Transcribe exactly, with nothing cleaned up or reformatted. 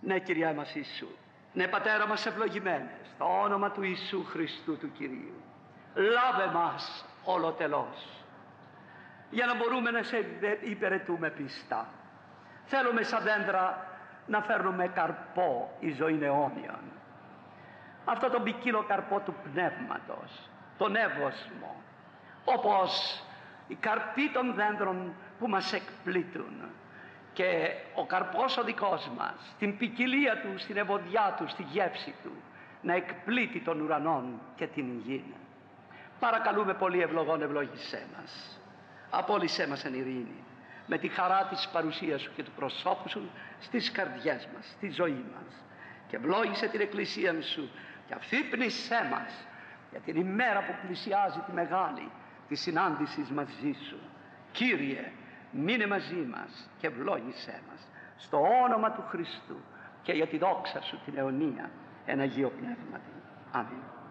Ναι, Κυρία μας Ιησού. Ναι, Πατέρα μας ευλογημένε, στο όνομα του Ιησού Χριστού του Κυρίου, λάβε μας ολοτελώς, για να μπορούμε να σε υπηρετούμε πιστά. Θέλουμε σαν δέντρα να φέρνουμε καρπό η ζωή αιώνιον. Αυτό το ποικίλο καρπό του πνεύματος, τον εύωσμο, όπως οι καρποί των δέντρων που μας εκπλήττουν, και ο καρπός ο δικός μας, στην ποικιλία του, στην ευωδιά του, στη γεύση του, να εκπλήττει των ουρανών και την γη. Παρακαλούμε πολύ, ευλογών ευλόγησέ μας, απόλυσέ μας εν ειρήνη, με τη χαρά της παρουσίας σου και του προσώπου σου στις καρδιές μας, στη ζωή μας, και ευλόγησε την εκκλησία σου και αφύπνισέ μας για την ημέρα που πλησιάζει τη μεγάλη τη συνάντησης μαζί σου. Κύριε, μείνε μαζί μας και ευλόγησέ μας, στο όνομα του Χριστού και για τη δόξα σου την αιωνία εν Αγίο Πνεύματι. Αμήν.